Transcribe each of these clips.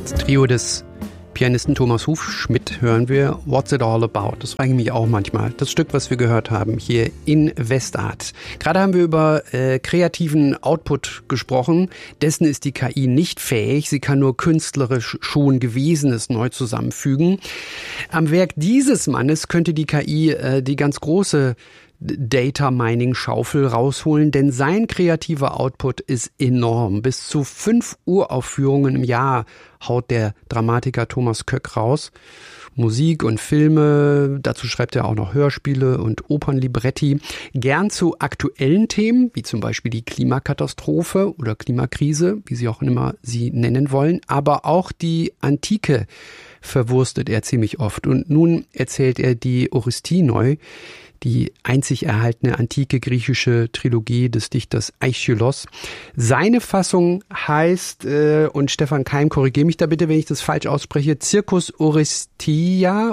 Trio des Pianisten Thomas Hufschmidt hören wir What's It All About. Das frage ich mich auch manchmal. Das Stück, was wir gehört haben hier in Westart. Gerade haben wir über kreativen Output gesprochen. Dessen ist die KI nicht fähig. Sie kann nur künstlerisch schon Gewesenes neu zusammenfügen. Am Werk dieses Mannes könnte die KI die ganz große Data-Mining-Schaufel rausholen, denn sein kreativer Output ist enorm. Bis zu 5 Uraufführungen im Jahr haut der Dramatiker Thomas Köck raus. Musik und Filme, dazu schreibt er auch noch Hörspiele und Opernlibretti. Gern zu aktuellen Themen, wie zum Beispiel die Klimakatastrophe oder Klimakrise, wie Sie auch immer sie nennen wollen, aber auch die Antike verwurstet er ziemlich oft. Und nun erzählt er die Orestie neu, die einzig erhaltene antike griechische Trilogie des Dichters Aeschylos. Seine Fassung heißt, und Stefan Keim, korrigiere mich da bitte, wenn ich das falsch ausspreche, Circus Oresteia,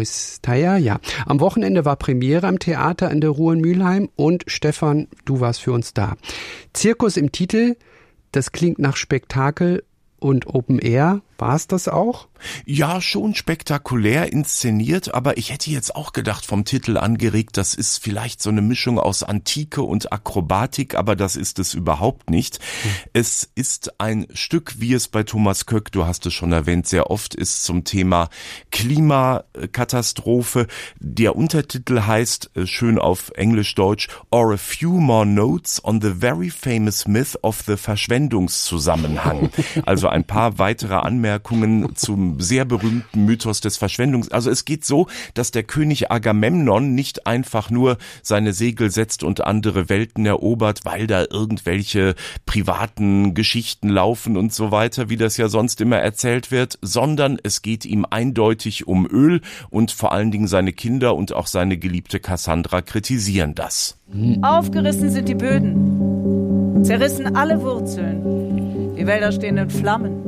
ja. Am Wochenende war Premiere am Theater an der Ruhr in Mülheim und Stefan, du warst für uns da. Zirkus im Titel, das klingt nach Spektakel und Open Air. War es das auch? Ja, schon spektakulär inszeniert, aber ich hätte jetzt auch gedacht, vom Titel angeregt, das ist vielleicht so eine Mischung aus Antike und Akrobatik, aber das ist es überhaupt nicht. Es ist ein Stück, wie es bei Thomas Köck, du hast es schon erwähnt, sehr oft ist zum Thema Klimakatastrophe. Der Untertitel heißt, schön auf Englisch-Deutsch, Or a Few More Notes on the Very Famous Myth of the Verschwendungszusammenhang. Also ein paar weitere Anmerkungen zum sehr berühmten Mythos des Verschwendungs. Also es geht so, dass der König Agamemnon nicht einfach nur seine Segel setzt und andere Welten erobert, weil da irgendwelche privaten Geschichten laufen und so weiter, wie das ja sonst immer erzählt wird, sondern es geht ihm eindeutig um Öl und vor allen Dingen seine Kinder und auch seine geliebte Cassandra kritisieren das. Aufgerissen sind die Böden, zerrissen alle Wurzeln, die Wälder stehen in Flammen.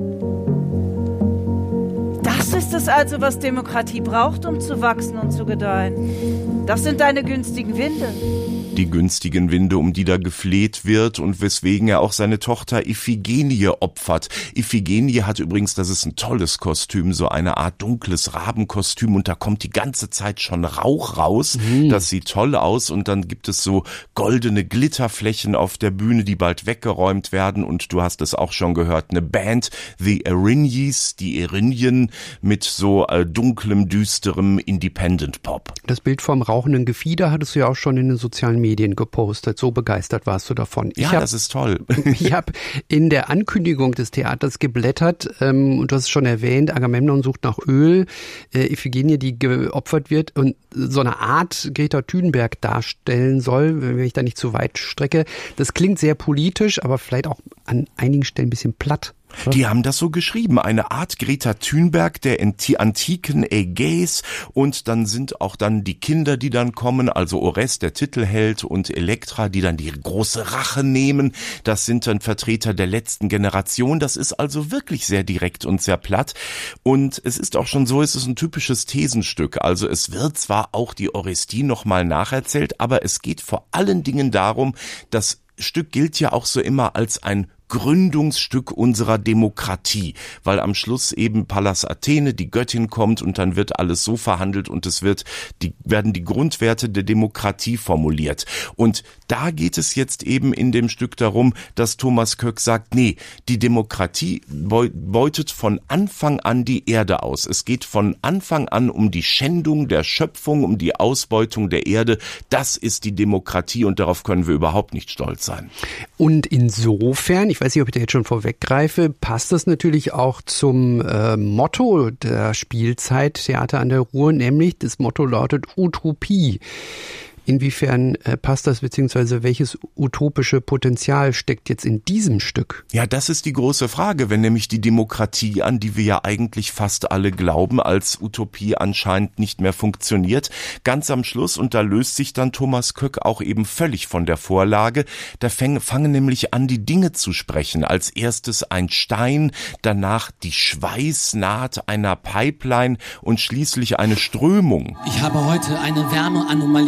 Das ist es also, was Demokratie braucht, um zu wachsen und zu gedeihen. Das sind deine günstigen Winde. Die günstigen Winde, um die da gefleht wird und weswegen er auch seine Tochter Iphigenie opfert. Iphigenie hat übrigens, das ist ein tolles Kostüm, so eine Art dunkles Rabenkostüm und da kommt die ganze Zeit schon Rauch raus. Das sieht toll aus und dann gibt es so goldene Glitterflächen auf der Bühne, die bald weggeräumt werden und du hast es auch schon gehört, eine Band, The Erinyes, die Erinyen mit so dunklem, düsterem Independent Pop. Das Bild vom rauchenden Gefieder hattest du ja auch schon in den sozialen Medien gepostet. So begeistert warst du davon. Das ist toll. Ich habe in der Ankündigung des Theaters geblättert und du hast es schon erwähnt, Agamemnon sucht nach Öl, Iphigenie, die geopfert wird und so eine Art Greta Thunberg darstellen soll, wenn ich da nicht zu weit strecke. Das klingt sehr politisch, aber vielleicht auch an einigen Stellen ein bisschen platt. Die haben das so geschrieben, eine Art Greta Thunberg der antiken Ägäis und dann sind auch dann die Kinder, die dann kommen, also Ores, der Titelheld und Elektra, die dann die große Rache nehmen. Das sind dann Vertreter der letzten Generation. Das ist also wirklich sehr direkt und sehr platt und es ist auch schon so, es ist ein typisches Thesenstück. Also es wird zwar auch die Orestie nochmal nacherzählt, aber es geht vor allen Dingen darum, das Stück gilt ja auch so immer als ein Gründungsstück unserer Demokratie, weil am Schluss eben Pallas Athene, die Göttin, kommt und dann wird alles so verhandelt und werden die Grundwerte der Demokratie formuliert. Und da geht es jetzt eben in dem Stück darum, dass Thomas Köck sagt, nee, die Demokratie beutet von Anfang an die Erde aus. Es geht von Anfang an um die Schändung der Schöpfung, um die Ausbeutung der Erde. Das ist die Demokratie und darauf können wir überhaupt nicht stolz sein. Und insofern, ich weiß nicht, ob ich da jetzt schon vorweggreife, passt das natürlich auch zum Motto der Spielzeit Theater an der Ruhr, nämlich das Motto lautet Utopie. Inwiefern passt das, beziehungsweise welches utopische Potenzial steckt jetzt in diesem Stück? Ja, das ist die große Frage, wenn nämlich die Demokratie, an die wir ja eigentlich fast alle glauben, als Utopie anscheinend nicht mehr funktioniert. Ganz am Schluss, und da löst sich dann Thomas Köck auch eben völlig von der Vorlage, da fangen nämlich an, die Dinge zu sprechen. Als erstes ein Stein, danach die Schweißnaht einer Pipeline und schließlich eine Strömung. Ich habe heute eine Wärmeanomalie durch mich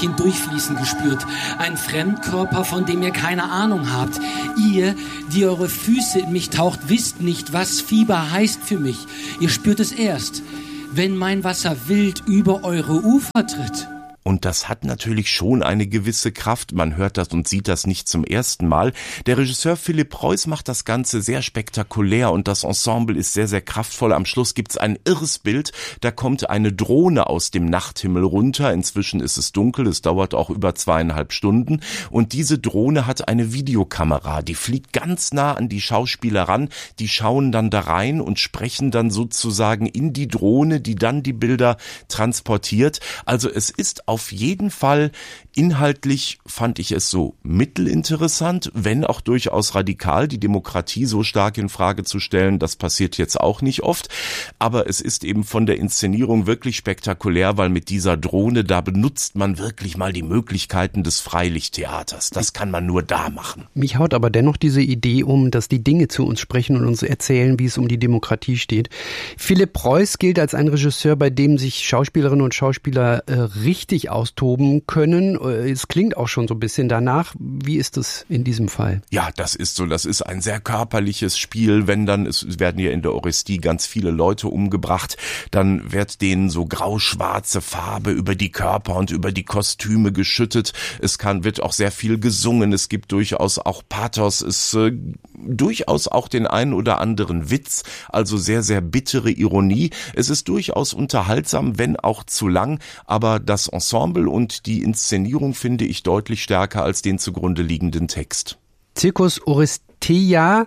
hindurchfließen gespürt. Ein Fremdkörper, von dem ihr keine Ahnung habt. Ihr, die eure Füße in mich taucht, wisst nicht, was Fieber heißt für mich. Ihr spürt es erst, wenn mein Wasser wild über eure Ufer tritt. Und das hat natürlich schon eine gewisse Kraft. Man hört das und sieht das nicht zum ersten Mal. Der Regisseur Philipp Preuß macht das Ganze sehr spektakulär und das Ensemble ist sehr, sehr kraftvoll. Am Schluss gibt's ein irres Bild. Da kommt eine Drohne aus dem Nachthimmel runter. Inzwischen ist es dunkel. Es dauert auch über 2,5 Stunden. Und diese Drohne hat eine Videokamera. Die fliegt ganz nah an die Schauspieler ran. Die schauen dann da rein und sprechen dann sozusagen in die Drohne, die dann die Bilder transportiert. Also es ist auf jeden Fall inhaltlich, fand ich es so mittelinteressant, wenn auch durchaus radikal, die Demokratie so stark in Frage zu stellen, das passiert jetzt auch nicht oft, aber es ist eben von der Inszenierung wirklich spektakulär, weil mit dieser Drohne, da benutzt man wirklich mal die Möglichkeiten des Freilichttheaters. Das kann man nur da machen. Mich haut aber dennoch diese Idee um, dass die Dinge zu uns sprechen und uns erzählen, wie es um die Demokratie steht. Philipp Preuß gilt als ein Regisseur, bei dem sich Schauspielerinnen und Schauspieler richtig austoben können. Es klingt auch schon so ein bisschen danach. Wie ist es in diesem Fall? Ja, das ist so. Das ist ein sehr körperliches Spiel. Wenn dann, es werden ja in der Orestie ganz viele Leute umgebracht, dann wird denen so grau-schwarze Farbe über die Körper und über die Kostüme geschüttet. Wird auch sehr viel gesungen. Es gibt durchaus auch Pathos. Es durchaus auch den einen oder anderen Witz. Also sehr, sehr bittere Ironie. Es ist durchaus unterhaltsam, wenn auch zu lang. Aber das Ensemble und die Inszenierung finde ich deutlich stärker als den zugrunde liegenden Text. Circus Oresteia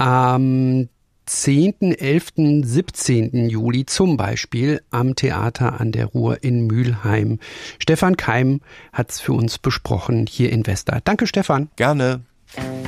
am 10., 11., 17. Juli zum Beispiel am Theater an der Ruhr in Mülheim. Stefan Keim hat's für uns besprochen hier in Wester. Danke, Stefan. Gerne.